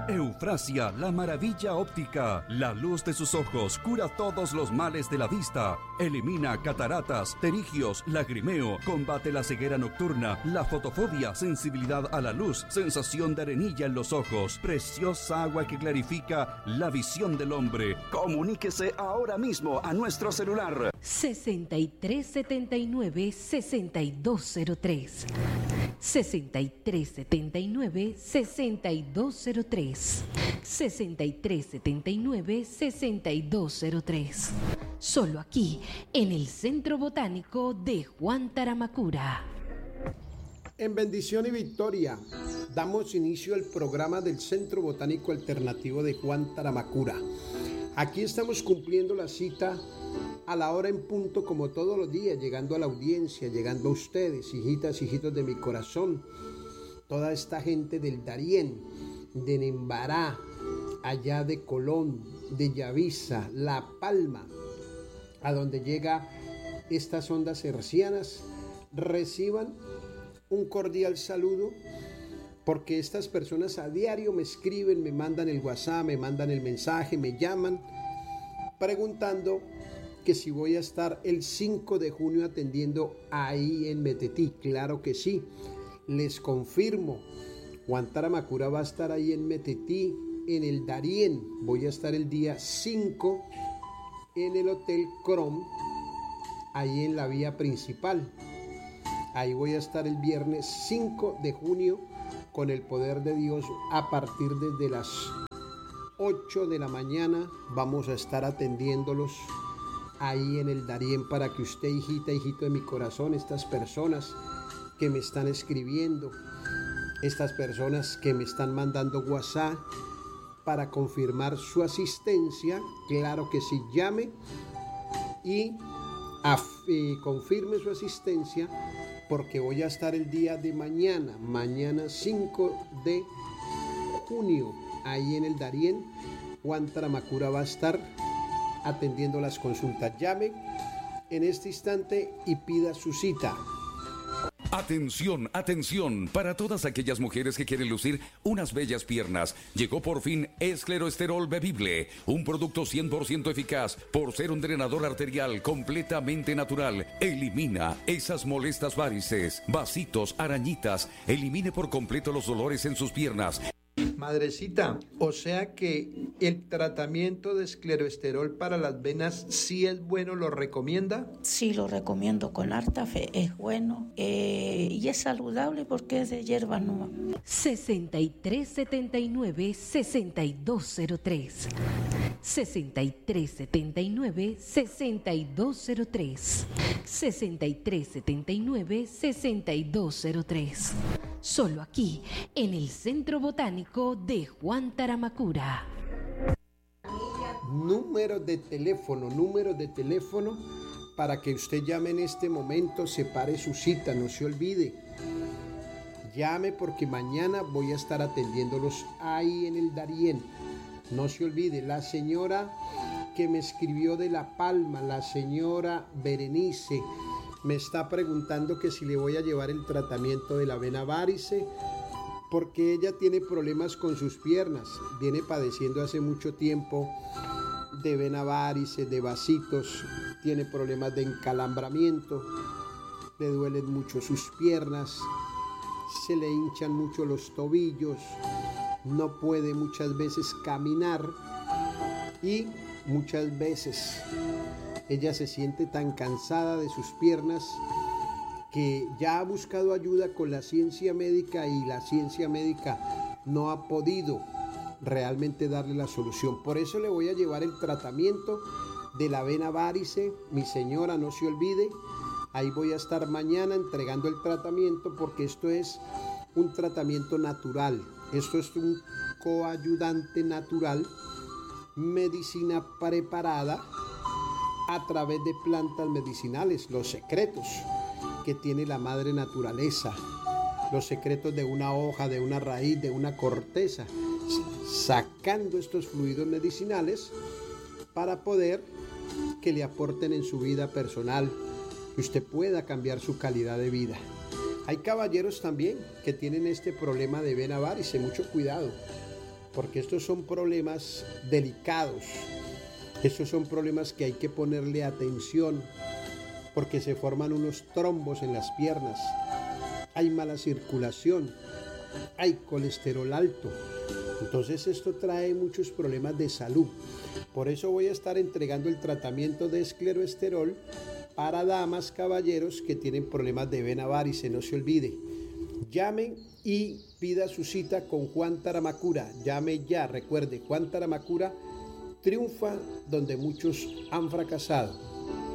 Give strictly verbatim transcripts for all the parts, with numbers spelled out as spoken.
Eufrasia, la maravilla óptica. La luz de sus ojos cura todos los males de la vista. Elimina cataratas, pterigios, lagrimeo. Combate la ceguera nocturna, la fotofobia, sensibilidad a la luz, sensación de arenilla en los ojos. Preciosa agua que clarifica la visión del hombre. Comuníquese ahora mismo a nuestro celular. sesenta y tres setenta y nueve, sesenta y dos cero tres. sesenta y tres setenta y nueve, sesenta y dos cero tres. sesenta y tres setenta y nueve, sesenta y dos cero tres. Solo aquí, en el Centro Botánico de Juan Taramacura. En bendición y victoria, damos inicio al programa del Centro Botánico Alternativo de Juan Taramacura. Aquí estamos cumpliendo la cita a la hora en punto, como todos los días, llegando a la audiencia, llegando a ustedes, hijitas, hijitos de mi corazón, toda esta gente del Darién, de Nembará, allá de Colón, de Yavisa, La Palma, a donde llega estas ondas hercianas, reciban un cordial saludo, porque estas personas a diario me escriben, me mandan el WhatsApp, me mandan el mensaje, me llaman, preguntando que si voy a estar el cinco de junio atendiendo ahí en Metetí. Claro que sí, les confirmo. Juan Taramacura va a estar ahí en Metetí, en el Darién. Voy a estar el día cinco en el Hotel Crom, ahí en la vía principal. Ahí voy a estar el viernes cinco de junio con el poder de Dios a partir desde las ocho de la mañana. Vamos a estar atendiéndolos ahí en el Darién para que usted, hijita, hijito de mi corazón, estas personas que me están escribiendo, estas personas que me están mandando WhatsApp para confirmar su asistencia, claro que sí, llame y af- eh, confirme su asistencia, porque voy a estar el día de mañana, mañana cinco de junio, ahí en el Darién. Juan Taramacura va a estar atendiendo las consultas. Llame en este instante y pida su cita. Atención, atención, para todas aquellas mujeres que quieren lucir unas bellas piernas. Llegó por fin Escleroesterol Bebible, un producto cien por ciento eficaz por ser un drenador arterial completamente natural. Elimina esas molestas varices, vasitos, arañitas. Elimine por completo los dolores en sus piernas. Madrecita, o sea que el tratamiento de escleroesterol para las venas sí es bueno, ¿lo recomienda? Sí, lo recomiendo con harta fe, es bueno eh, y es saludable porque es de hierba nueva. sesenta y tres setenta y nueve, sesenta y dos cero tres. sesenta y tres setenta y nueve, sesenta y dos cero tres. sesenta y tres setenta y nueve, sesenta y dos cero tres. Solo aquí, en el Centro Botánico de Juan Taramacura. Número de teléfono, número de teléfono para que usted llame en este momento, separe su cita, no se olvide. Llame porque mañana voy a estar atendiéndolos ahí en el Darién. No se olvide, la señora que me escribió de La Palma, la señora Berenice, me está preguntando que si le voy a llevar el tratamiento de la vena varice, porque ella tiene problemas con sus piernas, viene padeciendo hace mucho tiempo de vena varice, de vasitos, tiene problemas de encalambramiento, le duelen mucho sus piernas, se le hinchan mucho los tobillos, no puede muchas veces caminar y muchas veces ella se siente tan cansada de sus piernas que ya ha buscado ayuda con la ciencia médica y la ciencia médica no ha podido realmente darle la solución. Por eso le voy a llevar el tratamiento de la vena varice. Mi señora, no se olvide, ahí voy a estar mañana entregando el tratamiento, porque esto es un tratamiento natural. Esto es un coayudante natural, medicina preparada a través de plantas medicinales, los secretos que tiene la madre naturaleza, los secretos de una hoja, de una raíz, de una corteza, sacando estos fluidos medicinales para poder que le aporten en su vida personal, que usted pueda cambiar su calidad de vida. Hay caballeros también que tienen este problema de vena varice, mucho cuidado. porque estos son problemas delicados, estos son problemas que hay que ponerle atención, porque se forman unos trombos en las piernas, hay mala circulación, hay colesterol alto. Entonces esto trae muchos problemas de salud. Por eso voy a estar entregando el tratamiento de escleroesterol para damas, caballeros que tienen problemas de vena varice. No se olvide, llame y pida su cita con Juan Taramacura. Llame ya, recuerde, Juan Taramacura triunfa donde muchos han fracasado.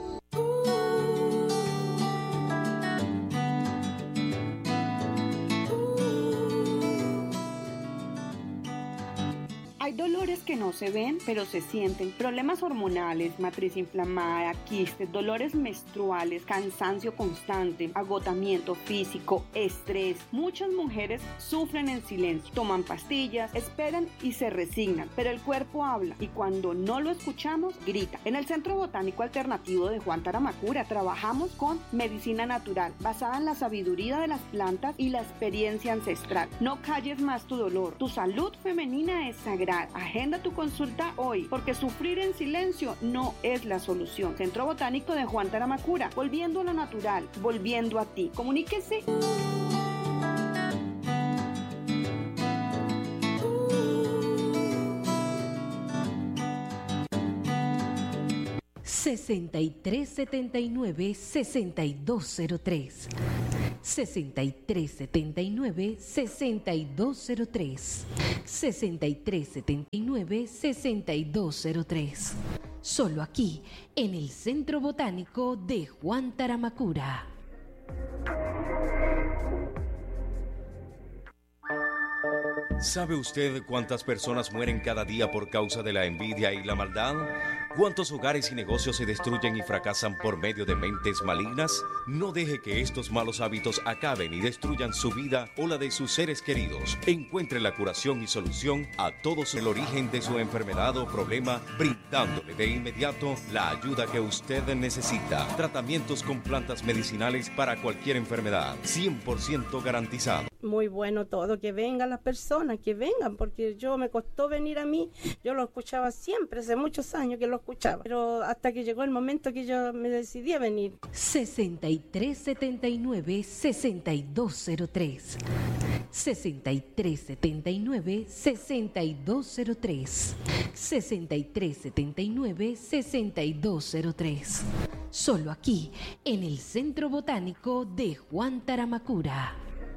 Hay dolores que no se ven, pero se sienten. Problemas hormonales, matriz inflamada, quistes, dolores menstruales, cansancio constante, agotamiento físico, estrés. Muchas mujeres sufren en silencio, toman pastillas, esperan y se resignan, pero el cuerpo habla y cuando no lo escuchamos, grita. En el Centro Botánico Alternativo de Juan Taramacura trabajamos con medicina natural, basada en la sabiduría de las plantas y la experiencia ancestral. No calles más tu dolor. Tu salud femenina es sagrada. Agenda tu consulta hoy, porque sufrir en silencio no es la solución. Centro Botánico de Juan Taramacura, volviendo a lo natural, volviendo a ti. Comuníquese. sesenta y tres setenta y nueve, sesenta y dos cero tres. sesenta y tres setenta y nueve, sesenta y dos cero tres. sesenta y tres setenta y nueve, sesenta y dos cero tres. Solo aquí, en el Centro Botánico de Juan Taramacura. ¿Sabe usted cuántas personas mueren cada día por causa de la envidia y la maldad? ¿Cuántos hogares y negocios se destruyen y fracasan por medio de mentes malignas? No deje que estos malos hábitos acaben y destruyan su vida o la de sus seres queridos. Encuentre la curación y solución a todos el origen de su enfermedad o problema, brindándole de inmediato la ayuda que usted necesita. Tratamientos con plantas medicinales para cualquier enfermedad, cien por ciento garantizado. Muy bueno todo, que vengan las personas, que vengan, porque yo me costó venir a mí, yo lo escuchaba siempre, hace muchos años que lo escuchaba, pero hasta que llegó el momento que yo me decidí a venir. sesenta y tres setenta y nueve, sesenta y dos cero tres. sesenta y tres setenta y nueve, sesenta y dos cero tres. sesenta y tres setenta y nueve, sesenta y dos cero tres. Solo aquí, en el Centro Botánico de Juan Taramacura.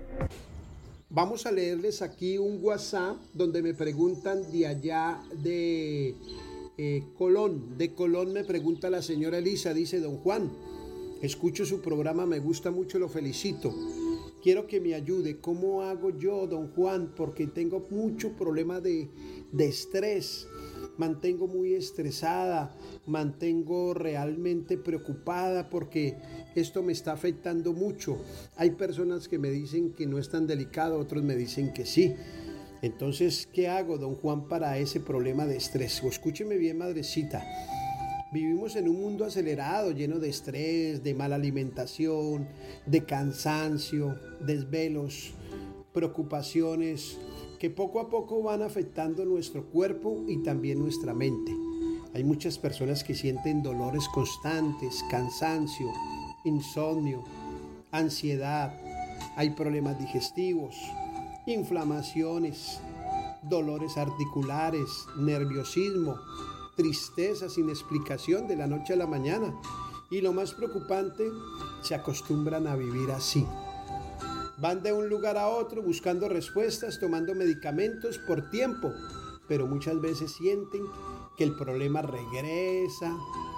Vamos a leerles aquí un WhatsApp donde me preguntan de allá de eh, Colón. De Colón me pregunta la señora Elisa, dice: don Juan, escucho su programa, me gusta mucho, lo felicito. Quiero que me ayude. ¿Cómo hago yo, don Juan? Porque tengo mucho problema de, de estrés. Mantengo muy estresada, mantengo realmente preocupada porque esto me está afectando mucho. Hay personas que me dicen que no es tan delicado, otros me dicen que sí. Entonces, ¿qué hago, don Juan, para ese problema de estrés? O escúcheme bien, madrecita. Vivimos en un mundo acelerado, lleno de estrés, de mala alimentación, de cansancio, desvelos, preocupaciones, que poco a poco van afectando nuestro cuerpo y también nuestra mente. Hay muchas personas que sienten dolores constantes, cansancio, insomnio, ansiedad, hay problemas digestivos, inflamaciones, dolores articulares, nerviosismo, tristeza sin explicación de la noche a la mañana. Y lo más preocupante, se acostumbran a vivir así. Van de un lugar a otro buscando respuestas, tomando medicamentos por tiempo, pero muchas veces sienten que el problema regresa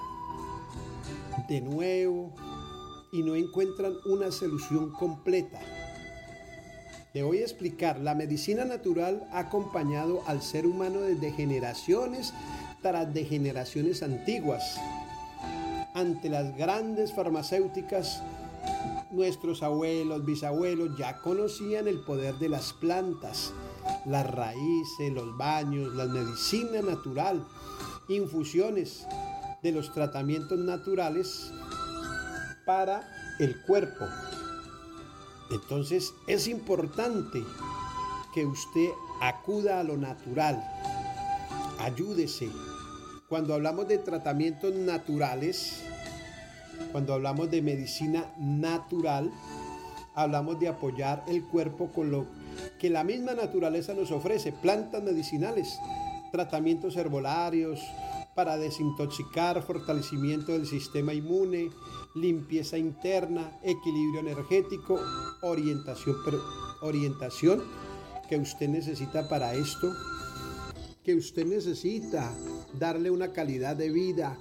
de nuevo y no encuentran una solución completa. Le voy a explicar, la medicina natural ha acompañado al ser humano desde generaciones tras de generaciones antiguas. Ante las grandes farmacéuticas, nuestros abuelos, bisabuelos ya conocían el poder de las plantas, las raíces, los baños, la medicina natural, infusiones de los tratamientos naturales para el cuerpo. Entonces es importante que usted acuda a lo natural, ayúdese. Cuando hablamos de tratamientos naturales, cuando hablamos de medicina natural, hablamos de apoyar el cuerpo con lo que la misma naturaleza nos ofrece, plantas medicinales, tratamientos herbolarios para desintoxicar, fortalecimiento del sistema inmune, limpieza interna, equilibrio energético, orientación, orientación que usted necesita para esto, que usted necesita darle una calidad de vida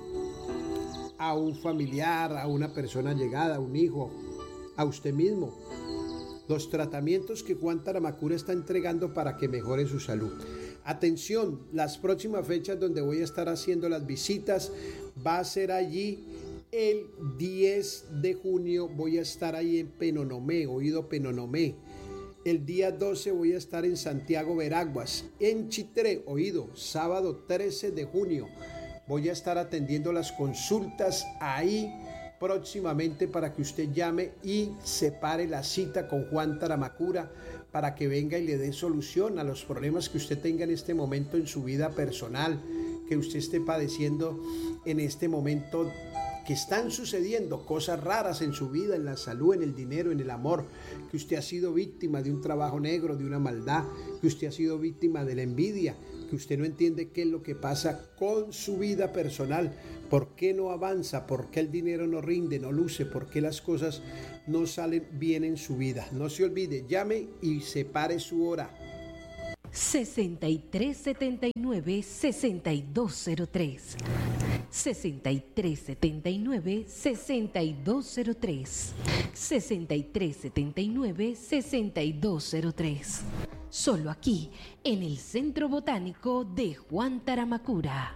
a un familiar, a una persona llegada, a un hijo, a usted mismo. Los tratamientos que Juan Taramacura está entregando para que mejore su salud. Atención, las próximas fechas donde voy a estar haciendo las visitas va a ser allí el diez de junio, voy a estar ahí en Penonomé, oído Penonomé. El día doce voy a estar en Santiago Veraguas, en Chitré, oído, sábado trece de junio. Voy a estar atendiendo las consultas ahí próximamente para que usted llame y separe la cita con Juan Taramacura para que venga y le dé solución a los problemas que usted tenga en este momento en su vida personal, que usted esté padeciendo en este momento, que están sucediendo cosas raras en su vida, en la salud, en el dinero, en el amor, que usted ha sido víctima de un trabajo negro, de una maldad, que usted ha sido víctima de la envidia, que usted no entiende qué es lo que pasa con su vida personal, por qué no avanza, por qué el dinero no rinde, no luce, por qué las cosas no salen bien en su vida. No se olvide, llame y separe su hora. sesenta y tres setenta y nueve, sesenta y dos cero tres. sesenta y tres setenta y nueve, sesenta y dos cero tres. sesenta y tres setenta y nueve, sesenta y dos cero tres. Solo aquí, en el Centro Botánico de Juan Taramacura.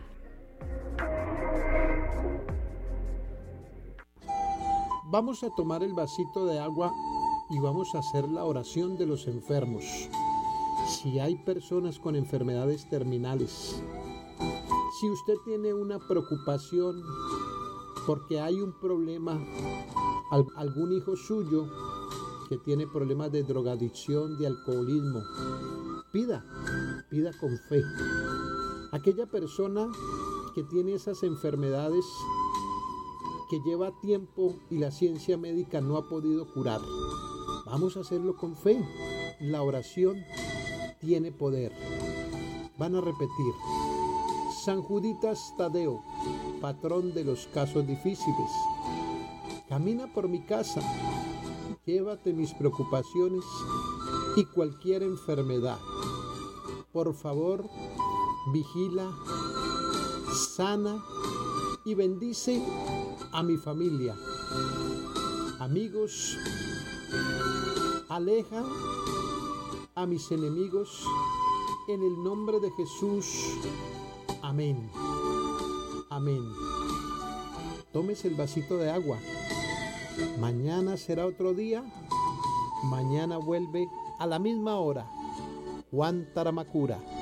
Vamos a tomar el vasito de agua y vamos a hacer la oración de los enfermos. Si hay personas con enfermedades terminales, si usted tiene una preocupación porque hay un problema, algún hijo suyo que tiene problemas de drogadicción, de alcoholismo, pida, pida con fe. Aquella persona que tiene esas enfermedades que lleva tiempo y la ciencia médica no ha podido curar, vamos a hacerlo con fe. La oración tiene poder. Van a repetir: San Juditas Tadeo, patrón de los casos difíciles, camina por mi casa, llévate mis preocupaciones y cualquier enfermedad. Por favor, vigila, sana y bendice a mi familia, amigos, aleja a mis enemigos en el nombre de Jesús. Amén. Amén. Tómese el vasito de agua. Mañana será otro día. Mañana vuelve a la misma hora Juan Taramacura.